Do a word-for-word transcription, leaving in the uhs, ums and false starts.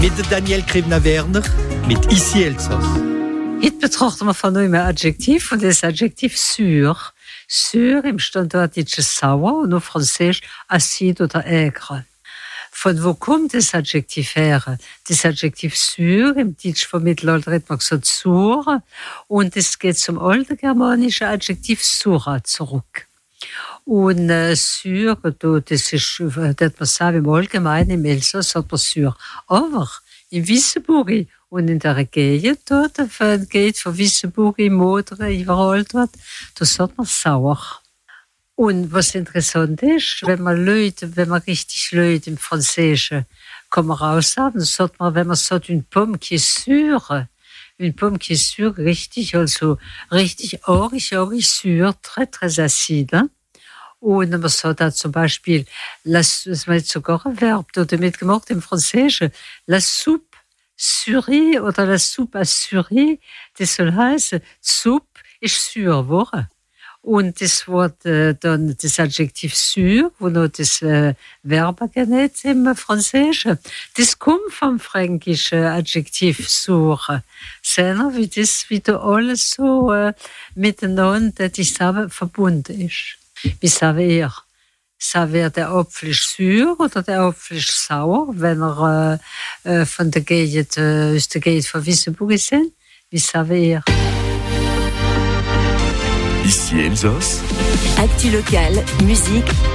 mit Daniel Krivner-Werner mit Ici Elsass. Heute betrachten wir von neuem ein Adjektiv und das Adjektiv sûr. Sûr im Standarddeutschen sauer und auf Französisch acide oder aigre. Von wo kommt das Adjektiv her? Das Adjektiv sûr, im Deutsch vom Mittelalter hat man gesagt sur, und es geht zum alten germanischen Adjektiv sura zurück. Und äh, sûr, das ist, das man sagt, im Allgemeinen im Elsass hat man sûr. Aber in Wissembourg und in der Gegend dort, geht von Wissembourg, Modern, überall dort, da sagt man sauer. Und was interessant ist, wenn man Leute, wenn man richtig Leute im Französischen kann man raus haben, sagt man, wenn man sagt, une pomme qui est sûre, une pomme qui est sûre, richtig, also richtig orig, orig sûr, très, très acide. Und man sagt da zum Beispiel, das wird sogar ein Verb dort mitgemacht im Französischen, la soupe surée oder la soupe assurée, das soll heißen, die Suppe ist sûr geworden. Und das Wort, äh, dann das Adjektiv sûr, wo noch das äh, Verb genannt im Französischen, das kommt vom fränkischen Adjektiv suchen. Sehen wie das wieder alles so äh, miteinander, die zusammen verbunden ist. Wie sagen ihr? Sagen wir, der Apfel ist sûr oder der Apfel ist sauer, wenn er äh, von der Gegend, äh, aus der Gegend von Wissembourg ist? Wie sagen ihr? Ici Elsass. Actu locale, musique,